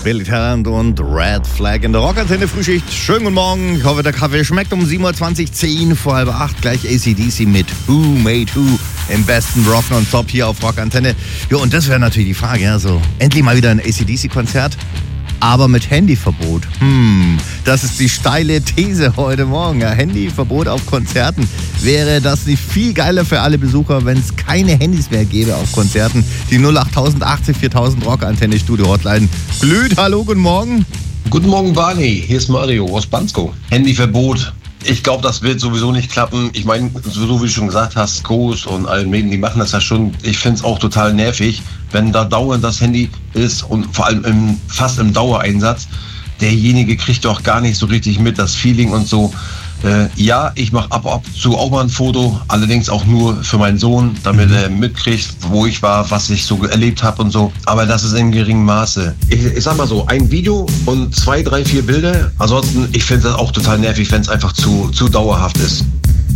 Billy Talent und Red Flag in der Rockantenne Frühschicht. Schönen guten Morgen. Ich hoffe, der Kaffee schmeckt. Um 7.20 Uhr, 10 vor halb 8. Gleich AC/DC mit Who Made Who im besten Rock non-stop hier auf Rockantenne. Ja, und das wäre natürlich die Frage. Also, endlich mal wieder ein AC/DC-Konzert, aber mit Handyverbot. Das ist die steile These heute Morgen. Ja, Handyverbot auf Konzerten. Wäre das nicht viel geiler für alle Besucher, wenn es keine Handys mehr gäbe auf Konzerten? Die 08000 80 4000 Rockantenne Studio Hotline glüht. Hallo, guten Morgen. Guten Morgen, Barney. Hier ist Mario aus Bansko. Handyverbot. Ich glaube, das wird sowieso nicht klappen. Ich meine, so wie du schon gesagt hast, Coast und allen Medien, die machen das ja schon. Ich finde es auch total nervig, wenn da dauernd das Handy ist und vor allem fast im Dauereinsatz. Derjenige kriegt doch gar nicht so richtig mit, das Feeling und so. Ja, ich mache ab und zu auch mal ein Foto, allerdings auch nur für meinen Sohn, damit er mitkriegt, wo ich war, was ich so erlebt habe und so. Aber das ist in geringem Maße. Ich sag mal so, ein Video und 2, 3, 4 Bilder. Ansonsten, ich finde das auch total nervig, wenn es einfach zu dauerhaft ist.